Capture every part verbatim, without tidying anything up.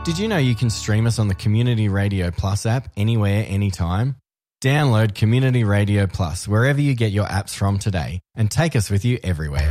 Did you know you can stream us on the Community Radio Plus app anywhere, anytime? Download Community Radio Plus wherever you get your apps from today and take us with you everywhere.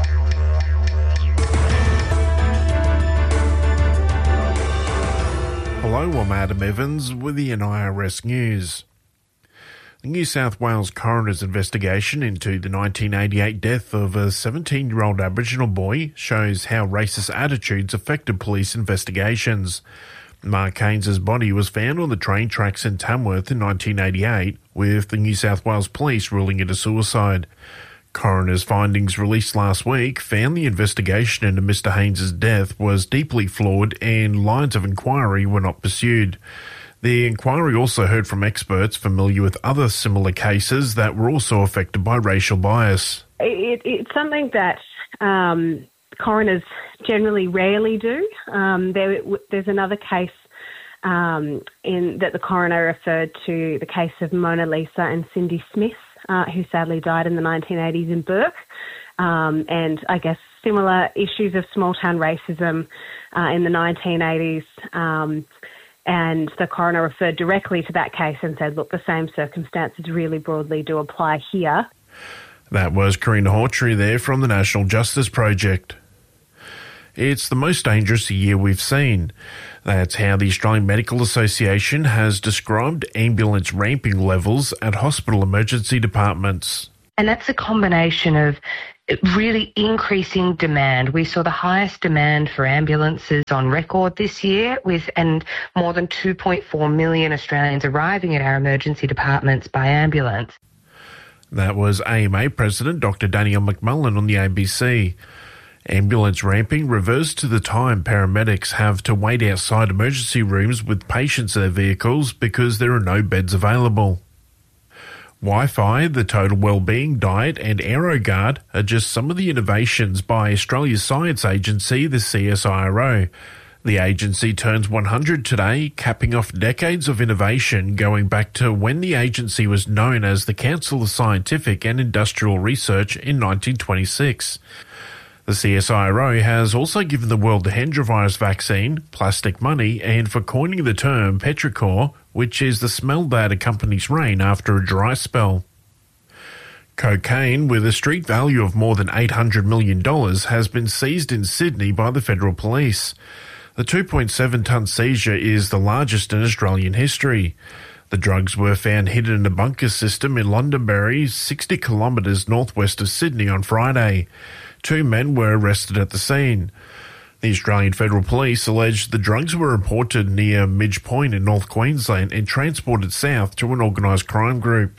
Hello, I'm Adam Evans with the N I R S News. The New South Wales coroner's investigation into the nineteen eighty-eight death of a seventeen-year-old Aboriginal boy shows how racist attitudes affected police investigations. Mark Haynes' body was found on the train tracks in Tamworth in nineteen eighty-eight, with the New South Wales Police ruling it a suicide. Coroner's findings released last week found the investigation into Mister Haynes' death was deeply flawed and lines of inquiry were not pursued. The inquiry also heard from experts familiar with other similar cases that were also affected by racial bias. It, it's something that um, coroners generally rarely do. Um, there, there's another case um, in that the coroner referred to, the case of Mona Lisa and Cindy Smith, uh, who sadly died in the nineteen eighties in Bourke. Um, and I guess similar issues of small-town racism uh, in the nineteen eighties. Um, And the coroner referred directly to that case and said, look, the same circumstances really broadly do apply here. That was Karina Hawtrey there from the National Justice Project. It's the most dangerous year we've seen. That's how the Australian Medical Association has described ambulance ramping levels at hospital emergency departments. And that's a combination of really increasing demand. We saw the highest demand for ambulances on record this year, with and more than two point four million Australians arriving at our emergency departments by ambulance. That was A M A President Doctor Danielle McMullen on the A B C. Ambulance ramping refers to the time paramedics have to wait outside emergency rooms with patients in their vehicles because there are no beds available. Wi-Fi, the Total Wellbeing Diet and AeroGuard are just some of the innovations by Australia's science agency, the C S I R O. The agency turns one hundred today, capping off decades of innovation going back to when the agency was known as the Council of Scientific and Industrial Research in nineteen twenty-six. The C S I R O has also given the world the Hendra virus vaccine, plastic money, and for coining the term petrichor, which is the smell that accompanies rain after a dry spell. Cocaine, with a street value of more than eight hundred million dollars, has been seized in Sydney by the Federal Police. The two point seven tonne seizure is the largest in Australian history. The drugs were found hidden in a bunker system in Londonderry, sixty kilometres northwest of Sydney on Friday. Two men were arrested at the scene. The Australian Federal Police alleged the drugs were reported near Midge Point in North Queensland and transported south to an organised crime group.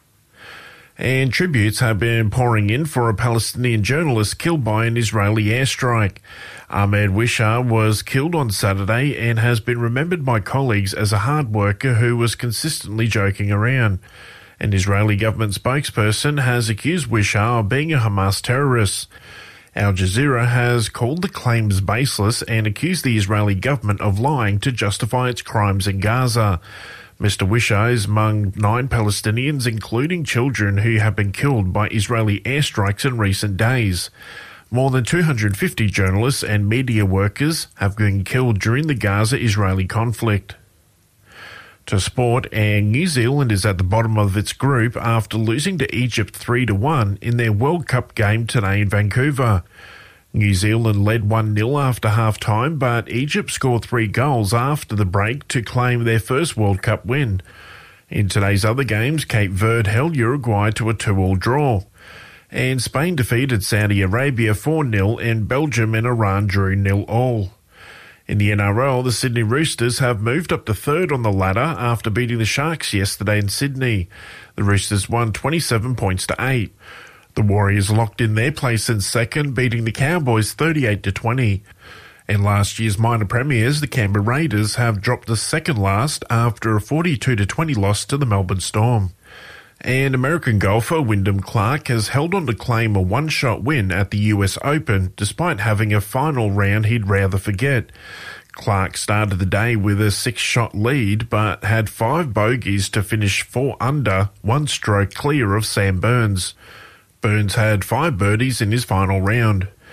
And tributes have been pouring in for a Palestinian journalist killed by an Israeli airstrike. Ahmed Wishar was killed on Saturday and has been remembered by colleagues as a hard worker who was consistently joking around. An Israeli government spokesperson has accused Wishar of being a Hamas terrorist. Al Jazeera has called the claims baseless and accused the Israeli government of lying to justify its crimes in Gaza. Mister Wishar is among nine Palestinians, including children, who have been killed by Israeli airstrikes in recent days. More than two hundred fifty journalists and media workers have been killed during the Gaza-Israeli conflict. To sport, and New Zealand is at the bottom of its group after losing to Egypt three to one in their World Cup game today in Vancouver. New Zealand led one nil after half-time, but Egypt scored three goals after the break to claim their first World Cup win. In today's other games, Cape Verde held Uruguay to a two all draw. And Spain defeated Saudi Arabia four nil, and Belgium and Iran drew nil all. In the N R L, the Sydney Roosters have moved up to third on the ladder after beating the Sharks yesterday in Sydney. The Roosters won twenty-seven points to eight. The Warriors locked in their place in second, beating the Cowboys thirty-eight to twenty. And last year's minor premiers, the Canberra Raiders, have dropped to second last after a forty-two to twenty loss to the Melbourne Storm. And American golfer Wyndham Clark has held on to claim a one-shot win at the U S Open despite having a final round he'd rather forget. Clark started the day with a six-shot lead but had five bogeys to finish four under, one stroke clear of Sam Burns. Burns had five birdies in his final round.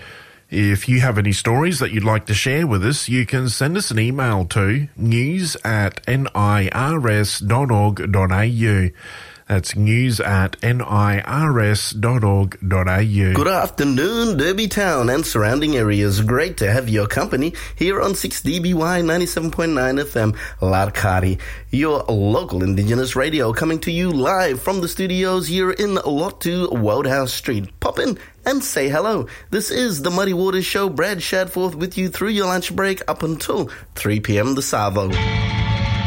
If you have any stories that you'd like to share with us, you can send us an email to news at nirs dot org dot a u. That's news at nirs dot org dot a u. Good afternoon, Derby Town and surrounding areas. Great to have your company here on six D B Y ninety-seven point nine F M, Larkari, your local Indigenous radio, coming to you live from the studios here in Lot two Wodehouse Street. Pop in and say hello. This is the Muddy Waters Show. Brad Shadforth with you through your lunch break up until three p.m. the Savo.